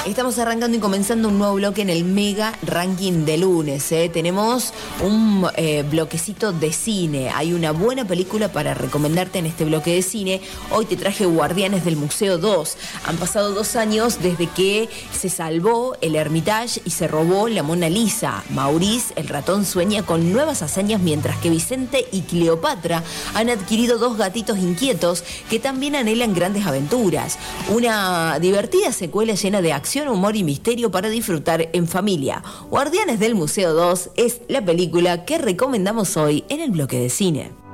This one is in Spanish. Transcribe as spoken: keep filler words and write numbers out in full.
Estamos arrancando y comenzando un nuevo bloque en el Mega Ranking de lunes. ¿eh? Tenemos un eh, bloquecito de cine. Hay una buena película para recomendarte en este bloque de cine. Hoy te traje Guardianes del Museo dos. Han pasado dos años desde que se salvó el Hermitage y se robó la Mona Lisa. Maurice, el ratón, sueña con nuevas hazañas, mientras que Vicente y Cleopatra han adquirido dos gatitos inquietos que también anhelan grandes aventuras. Una divertida secuela llena de acción, humor y misterio para disfrutar en familia. Guardianes del Museo dos es la película que recomendamos hoy en el bloque de cine.